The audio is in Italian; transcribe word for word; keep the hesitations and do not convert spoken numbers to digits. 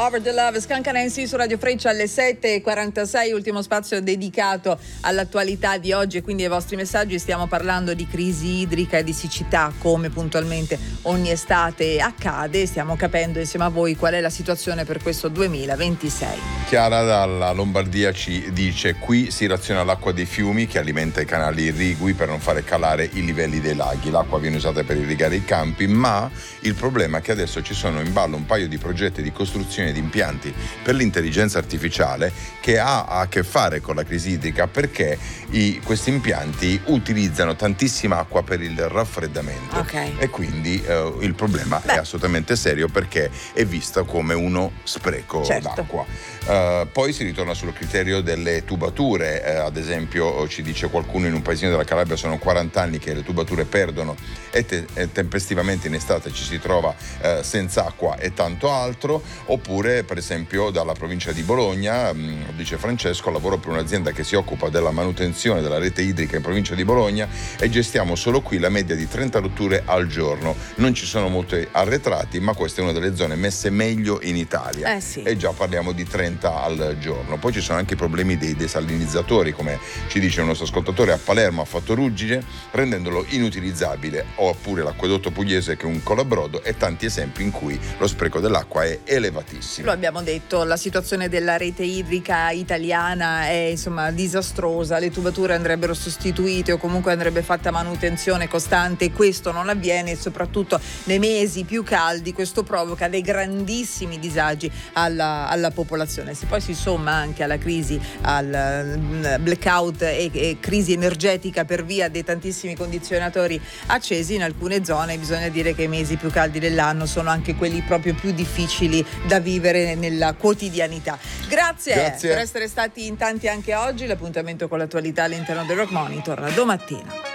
Over the Love, Scancanensi su Radio Freccia alle sette e quarantasei, ultimo spazio dedicato all'attualità di oggi e quindi ai vostri messaggi. Stiamo parlando di crisi idrica e di siccità, come puntualmente ogni estate accade. Stiamo capendo insieme a voi qual è la situazione per questo duemilaventisei. Chiara dalla Lombardia ci dice: qui si raziona l'acqua dei fiumi che alimenta i canali irrigui per non fare calare i livelli dei laghi. L'acqua viene usata per irrigare i campi, ma il problema è che adesso ci sono in ballo un paio di progetti di costruzione di impianti per l'intelligenza artificiale che ha a che fare con la crisi idrica, perché i, questi impianti utilizzano tantissima acqua per il raffreddamento, okay. E quindi eh, il problema Beh. è assolutamente serio, perché è vista come uno spreco certo. d'acqua. Uh, poi si ritorna sul criterio delle tubature, uh, ad esempio ci dice qualcuno in un paesino della Calabria sono quaranta anni che le tubature perdono e, te- e tempestivamente in estate ci si trova uh, senza acqua e tanto altro. Oppure per esempio dalla provincia di Bologna, um, dice Francesco: lavoro per un'azienda che si occupa della manutenzione della rete idrica in provincia di Bologna e gestiamo solo qui la media di trenta rotture al giorno. Non ci sono molti arretrati, ma questa è una delle zone messe meglio in Italia, eh sì. E già parliamo di trenta al giorno. Poi ci sono anche i problemi dei desalinizzatori, come ci dice il nostro ascoltatore. A Palermo ha fatto ruggine rendendolo inutilizzabile, oppure l'acquedotto pugliese che è un colabrodo, e tanti esempi in cui lo spreco dell'acqua è elevatissimo. Lo abbiamo detto, la situazione della rete idrica italiana è insomma disastrosa, le tubature andrebbero sostituite o comunque andrebbe fatta manutenzione costante, e questo non avviene, soprattutto nei mesi più caldi. Questo provoca dei grandissimi disagi alla, alla popolazione. Se poi si somma anche alla crisi, al blackout e, e crisi energetica per via dei tantissimi condizionatori accesi in alcune zone, bisogna dire che i mesi più caldi dell'anno sono anche quelli proprio più difficili da vivere nella quotidianità. Grazie, Grazie. per essere stati in tanti anche oggi. L'appuntamento con l'attualità all'interno del Rock Monitor domattina.